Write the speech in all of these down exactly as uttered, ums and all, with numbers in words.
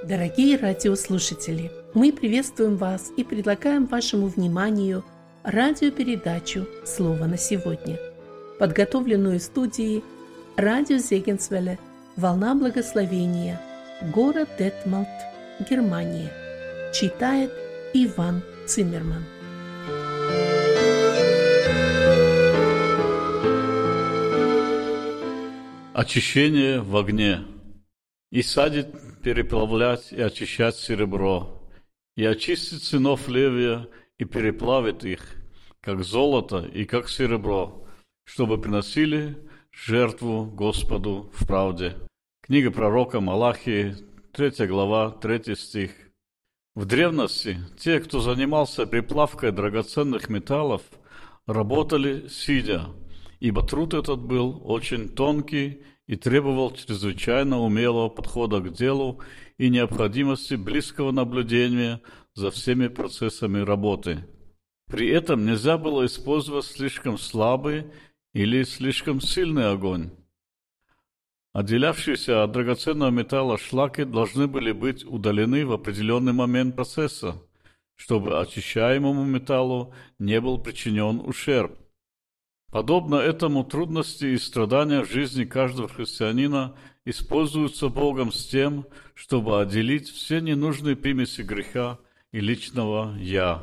Дорогие радиослушатели, мы приветствуем вас и предлагаем вашему вниманию радиопередачу «Слово на сегодня», подготовленную в студии радио Зегенсвелле «Волна благословения», город Детмалт, Германия. Читает Иван Циммерман. Очищение в огне. И садит переплавлять и очищать серебро, и очистит сынов Левия и переплавит их, как золото и как серебро, чтобы приносили жертву Господу в правде. Книга пророка Малахии, третья глава, третий стих. В древности те, кто занимался переплавкой драгоценных металлов, работали сидя, ибо труд этот был очень тонкий и требовал чрезвычайно умелого подхода к делу и необходимости близкого наблюдения за всеми процессами работы. При этом нельзя было использовать слишком слабый или слишком сильный огонь. Отделявшиеся от драгоценного металла шлаки должны были быть удалены в определенный момент процесса, чтобы очищаемому металлу не был причинен ущерб. Подобно этому трудности и страдания в жизни каждого христианина используются Богом с тем, чтобы отделить все ненужные примеси греха и личного «я».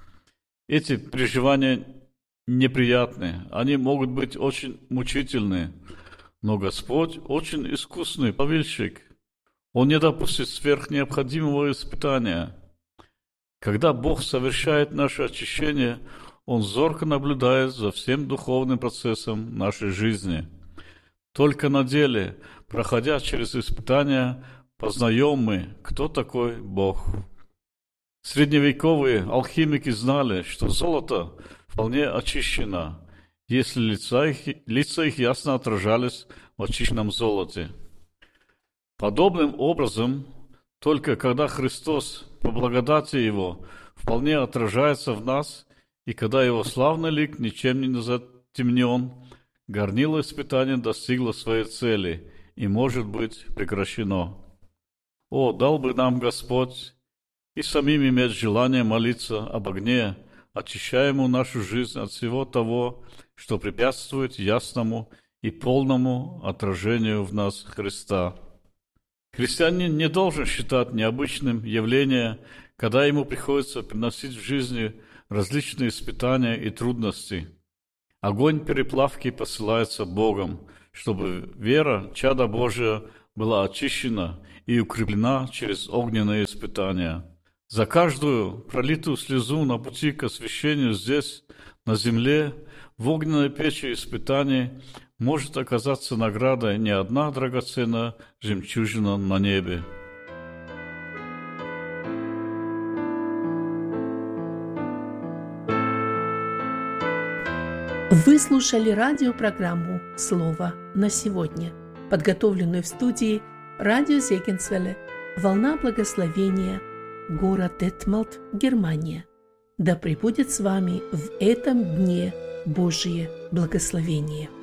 Эти переживания неприятны, они могут быть очень мучительны, но Господь очень искусный плавильщик. Он не допустит сверхнеобходимого испытания. Когда Бог совершает наше очищение, Он зорко наблюдает за всем духовным процессом нашей жизни. Только на деле, проходя через испытания, познаем мы, кто такой Бог. Средневековые алхимики знали, что золото вполне очищено, если лица их, лица их ясно отражались в очищенном золоте. Подобным образом, только когда Христос, по благодати Его, вполне отражается в нас, и когда его славный лик ничем не затемнен, горнило испытания достигло своей цели и может быть прекращено. О, дал бы нам Господь и самим иметь желание молиться об огне, очищаемому нашу жизнь от всего того, что препятствует ясному и полному отражению в нас Христа. Христианин не должен считать необычным явление, когда ему приходится приносить в жизни различные испытания и трудности. Огонь переплавки посылается Богом, чтобы вера чада Божия была очищена и укреплена через огненные испытания. За каждую пролитую слезу на пути к освящению здесь, на земле, в огненной печи испытаний может оказаться наградой не одна драгоценная жемчужина на небе. Вы слушали радиопрограмму «Слово на сегодня», подготовленную в студии радио Зегенсвелле «Волна благословения», город Детмалт, Германия. Да пребудет с вами в этом дне Божие благословение.